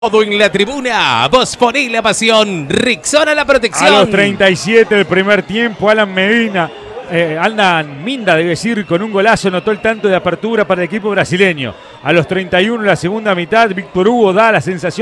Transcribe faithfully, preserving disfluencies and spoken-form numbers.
Todo en la tribuna, vos poné la pasión, Rickson a la protección. A los treinta y siete del primer tiempo, Alan Medina, eh, Alan Minda, debe decir, con un golazo anotó el tanto de apertura para el equipo brasileño. A los treinta y uno de la segunda mitad, Víctor Hugo da la sensación